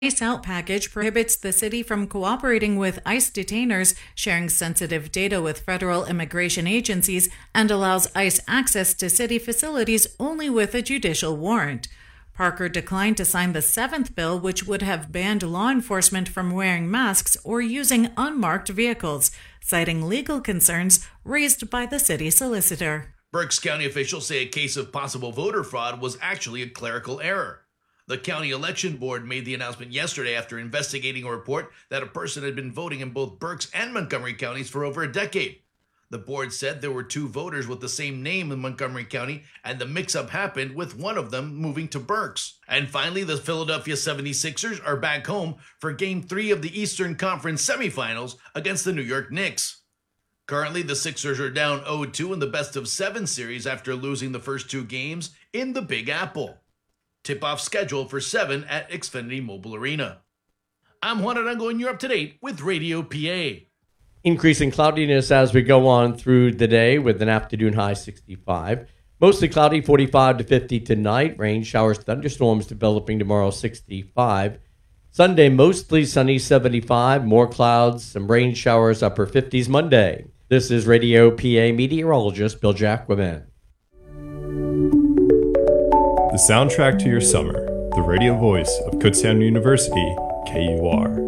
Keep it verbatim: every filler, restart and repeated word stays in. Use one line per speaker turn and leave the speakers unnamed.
ICE Out package prohibits the city from cooperating with ICE detainers, sharing sensitive data with federal immigration agencies, and allows ICE access to city facilities only with a judicial warrant. Parker declined to sign the seventh bill, which would have banned law enforcement from wearing masks or using unmarked vehicles, citing legal concerns raised by the city solicitor.
Berks County officials say a case of possible voter fraud was actually a clerical error. The county election board made the announcement yesterday after investigating a report that a person had been voting in both Berks and Montgomery counties for over a decade. The board said there were two voters with the same name in Montgomery County, and the mix-up happened with one of them moving to Berks. And finally, the Philadelphia seventy-sixers are back home for Game three of the Eastern Conference semifinals against the New York Knicks. Currently, the Sixers are down oh two in the best-of-seven series after losing the first two games in the Big Apple. Tip-off scheduled for seven at Xfinity Mobile Arena. I'm Juan Arango, and you're up to date with Radio P A.
Increasing cloudiness as we go on through the day with an afternoon high sixty-five. Mostly cloudy, forty-five to fifty tonight. Rain, showers, thunderstorms developing tomorrow, sixty-five. Sunday, mostly sunny, seventy-five. More clouds, some rain showers, upper fifties Monday. This is Radio P A meteorologist Bill Jacquemin.
The soundtrack to your summer, the radio voice of Kutztown University, K U R.